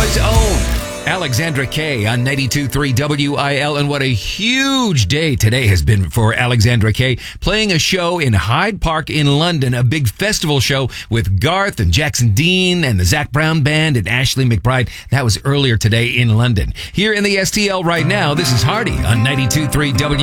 STL's own Alexandra Kay on 92.3 WIL. And what a huge day today has been for Alexandra Kay, playing a show in Hyde Park in London, a big festival show with Garth and Jackson Dean and the Zac Brown Band and Ashley McBryde. That was earlier today in London. Here in the STL right now, this is Hardy on 92.3 WIL.